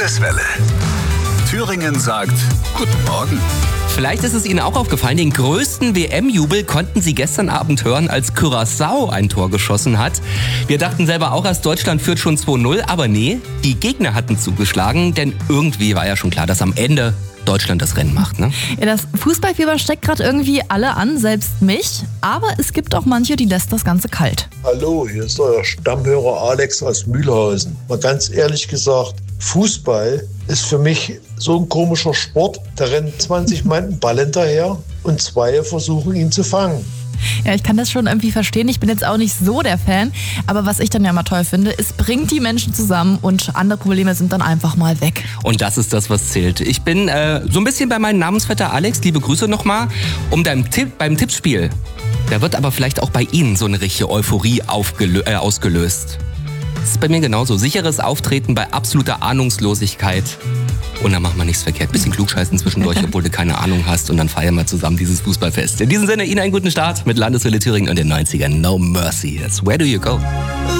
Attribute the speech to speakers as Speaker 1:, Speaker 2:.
Speaker 1: Landeswelle. Thüringen sagt Guten Morgen.
Speaker 2: Vielleicht ist es Ihnen auch aufgefallen, den größten WM-Jubel konnten Sie gestern Abend hören, als Curaçao ein Tor geschossen hat. Wir dachten selber auch erst, Deutschland führt schon 2-0, aber nee, die Gegner hatten zugeschlagen, denn irgendwie war ja schon klar, dass am Ende Deutschland das Rennen macht, ne?
Speaker 3: Ja, das Fußballfieber steckt gerade irgendwie alle an, selbst mich. Aber es gibt auch manche, die lässt das Ganze kalt.
Speaker 4: Hallo, hier ist euer Stammhörer Alex aus Mühlhausen. Mal ganz ehrlich gesagt, Fußball ist für mich so ein komischer Sport. Da rennen 20 Mann einen Ball hinterher und 2 versuchen ihn zu fangen.
Speaker 3: Ja, ich kann das schon irgendwie verstehen. Ich bin jetzt auch nicht so der Fan. Aber was ich dann ja mal toll finde, es bringt die Menschen zusammen und andere Probleme sind dann einfach mal weg.
Speaker 2: Und das ist das, was zählt. Ich bin so ein bisschen bei meinem Namensvetter Alex. Liebe Grüße nochmal. Beim Tippspiel, da wird aber vielleicht auch bei Ihnen so eine richtige Euphorie ausgelöst. Das ist bei mir genauso. Sicheres Auftreten bei absoluter Ahnungslosigkeit. Und dann macht man nichts verkehrt. Bisschen klugscheißen zwischendurch, obwohl du keine Ahnung hast. Und dann feiern wir zusammen dieses Fußballfest. In diesem Sinne, Ihnen einen guten Start mit Landeswelle Thüringen und den 90ern. No Mercy. That's Where Do You Go?